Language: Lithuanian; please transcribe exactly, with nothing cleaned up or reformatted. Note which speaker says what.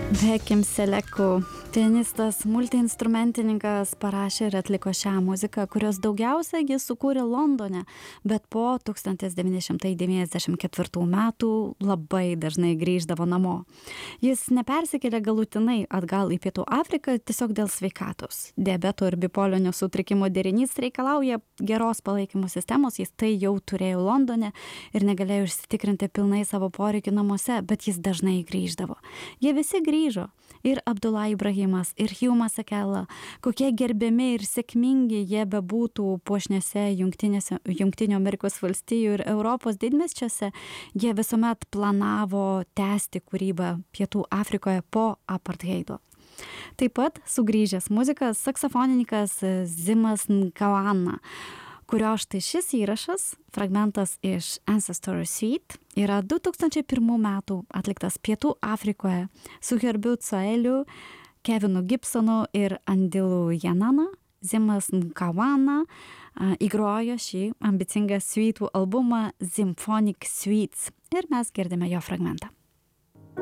Speaker 1: Bekim Seleku, pianistas, multiinstrumentininkas, parašė ir atliko šią muziką, kurios daugiausia jis sukūrė Londone, bet po tūkstantis devyni šimtai devyniasdešimt ketvirtų metų labai dažnai grįždavo namo. Jis nepersikėlė galutinai atgal į Pietų Afriką tiesiog dėl sveikatos. Diabeto ir bipolinio sutrikimo derinys reikalauja geros palaikymo sistemos, jis tai jau turėjo Londone ir negalėjo užsitikrinti pilnai savo poreikių namuose, bet jis dažnai grįždavo. Jie visi grįždavo. Grįžo ir Abdullah Ibrahimas, ir Humas Akela, kokie gerbiami ir sėkmingi jie bebūtų puošniuose Jungtinių Amerikos valstijų ir Europos didmiesčiuose, jie visuomet planavo tęsti kūrybą Pietų Afrikoje po apartheido. Taip pat sugrįžęs muzikas saksofonininkas Zimas Nkawana, kurio štai šis įrašas, fragmentas iš Ancestor Suite, yra du tūkstančiai pirmų metų atliktas Pietų Afrikoje su Herbiu Tsoeliu, Kevinu Gibsonu ir Andilu Janana. Zimas Nkawana įgrojo šį ambicingą suitų albumą Symphonic Suites ir mes girdime jo fragmentą.